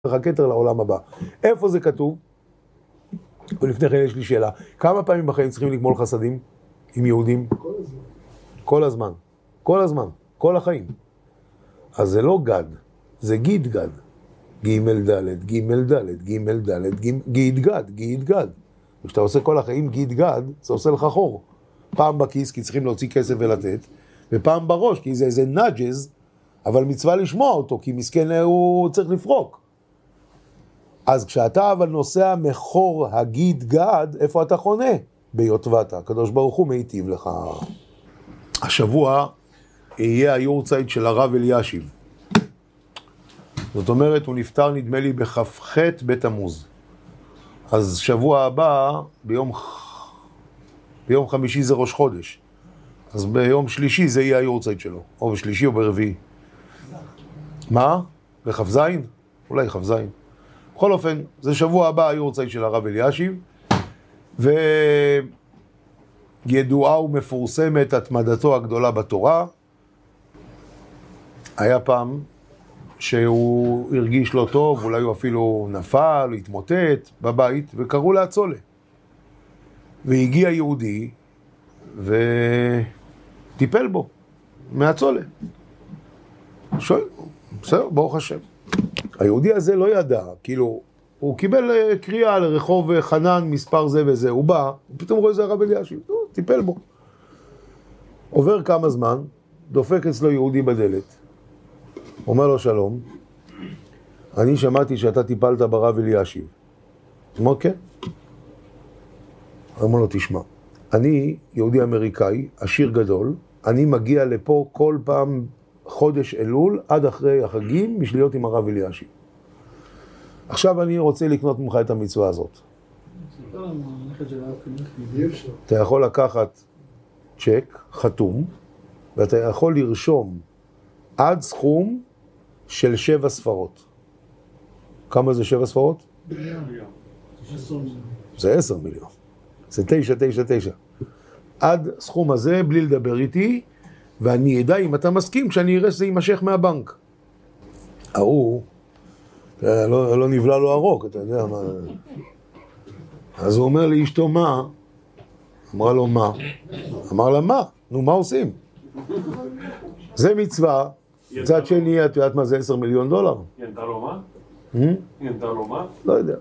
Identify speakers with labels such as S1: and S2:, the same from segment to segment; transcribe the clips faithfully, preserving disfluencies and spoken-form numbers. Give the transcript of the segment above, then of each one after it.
S1: הכתר לעולם הבא. איפה זה כתוב? ולפני כן יש לי שאלה. כמה פעמים בחיים צריכים לגמול חסדים עם יהודים?
S2: כל הזמן.
S1: כל הזמן. כל הזמן. כל החיים. אז זה לא גד, זה גיד גד. גימל דלת, גימל דלת, גימל דלת, גיד גד, גיד גד. וכשאתה עושה כל החיים גיד גד, זה עושה לך חור. פעם בכיס כי צריכים להוציא כסף ולתת, ופעם בראש כי זה איזה נאג'ז, אבל מצווה לשמוע אותו, כי מסכן הוא צריך לפרוק. אז כשאתה אבל נוסע מחור הגיד גד, איפה אתה חונה? ביוטבתה. הקדוש ברוך הוא מיטיב לך. השבוע יהיה היורצייט של הרב אלישיב. זאת אומרת, הוא נפטר נדמה לי בכ"ח בתמוז. אז שבוע הבא, ביום, ביום חמישי זה ראש חודש. אז ביום שלישי זה יהיה היורצייט שלו. או בשלישי או ברביעי. מה? בכ"ז? אולי כ"ז. בכל אופן, זה שבוע הבא היורצייט של הרב אלישיב, וידועה ומפורסמת התמדתו הגדולה בתורה. היה פעם שהוא הרגיש לא טוב, אולי הוא אפילו נפל, התמוטט בבית, וקראו להצולה. והגיע יהודי וטיפל בו מהצולה. שואל, בסדר, ברוך השם. היהודי הזה לא ידע, כאילו, הוא קיבל קריאה לרחוב חנן, מספר זה וזה, הוא בא, ופתאום רואה איזה הרב אלישיב, טיפל בו. עובר כמה זמן, דופק אצלו יהודי בדלת, אומר לו שלום, אני שמעתי שאתה טיפלת ברב אלישיב. הוא אומר, כן. אומר לו, תשמע, אני יהודי אמריקאי, עשיר גדול, אני מגיע לפה כל פעם חודש אלול עד אחרי החגים בשביל להיות עם הרב אלישיב. עכשיו אני רוצה לקנות ממך את המצווה הזאת. אתה יכול לקחת צ'ק חתום, ואתה יכול לרשום עד סכום של שבע ספרות. כמה זה שבע ספרות? זה עשר מיליון. זה תשע, תשע, תשע. עד סכום הזה, בלי לדבר איתי, ואני אדע אם אתה מסכים כשאני אראה שזה יימשך מהבנק. ההוא, לא, לא נבלה לו הרוק, אתה יודע מה. אז הוא אומר לאשתו מה? אמרה לו מה? אמר לה מה? נו, מה עושים? זה מצווה, מצד שני, את יודעת מה זה עשר מיליון דולר?
S3: היא ענתה לו מה? היא ענתה לו מה?
S1: לא יודע.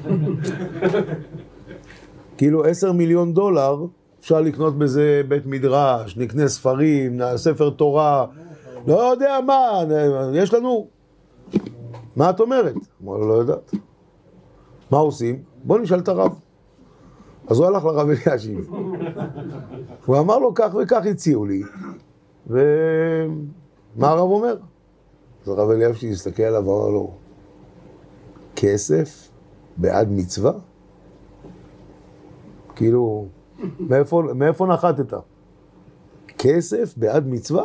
S1: כאילו עשר מיליון דולר, אפשר לקנות בזה בית מדרש, נקנה ספרים, ספר תורה, לא יודע מה, יש לנו. מה את אומרת? אמר לו, לא יודעת. מה עושים? בוא נשאל את הרב. אז הוא הלך לרב אלישיב. הוא אמר לו, כך וכך הציעו לי. ומה הרב אומר? אז הרב אלישיב הסתכל עליו ואמר לו, כסף בעד מצווה? כאילו, מאיפה, מאיפה נחתת? כסף בעד מצווה?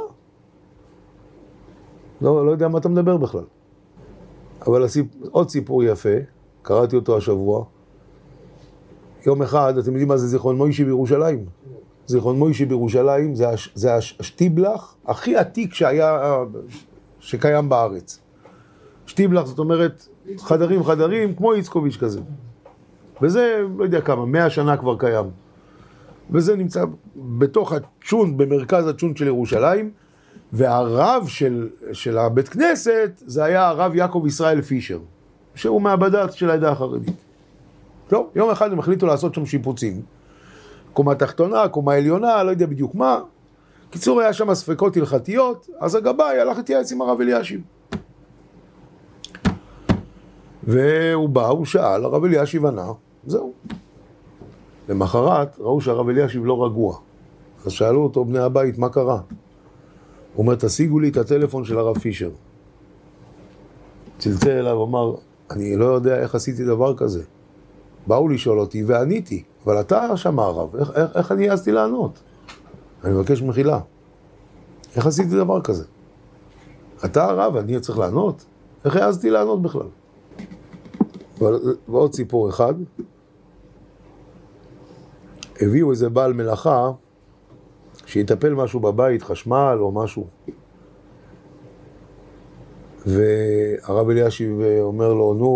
S1: לא, לא יודע מה אתה מדבר בכלל. אבל הסיפ... עוד סיפור יפה, קראתי אותו השבוע. יום אחד, אתם יודעים מה זה זיכרון מוישי בירושלים? זיכרון מוישי בירושלים זה, הש... זה השטיבלח הכי עתיק שהיה, שקיים בארץ. שטיבלח זאת אומרת חדרים חדרים, כמו איצקוביץ' כזה. וזה, לא יודע כמה, מאה שנה כבר קיים. וזה נמצא בתוך הצ'ונט, במרכז הצ'ונט של ירושלים, והרב של, של הבית כנסת, זה היה הרב יעקב ישראל פישר, שהוא מהבד"ץ של העדה החרדית. לא, יום אחד הם החליטו לעשות שם שיפוצים. קומה תחתונה, קומה עליונה, לא יודע בדיוק מה. קיצור, היה שם ספקות הלכתיות, אז הגבאי הלך להתייעץ עם הרב אלישיב. והוא בא, הוא שאל, הרב אלישיב ענה, זהו. למחרת ראו שהרב אלישיב לא רגוע. אז שאלו אותו בני הבית, מה קרה? הוא אומר, תשיגו לי את הטלפון של הרב פישר. צלצל אליו, אמר, אני לא יודע איך עשיתי דבר כזה. באו לשאול אותי ועניתי, אבל אתה שם הרב, איך, איך, איך אני העזתי לענות? אני מבקש מחילה. איך עשיתי דבר כזה? אתה הרב, אני צריך לענות? איך העזתי לענות בכלל? ועוד סיפור אחד, הביאו איזה בעל מלאכה שיטפל משהו בבית, חשמל או משהו. והרב אלישיב אומר לו, נו,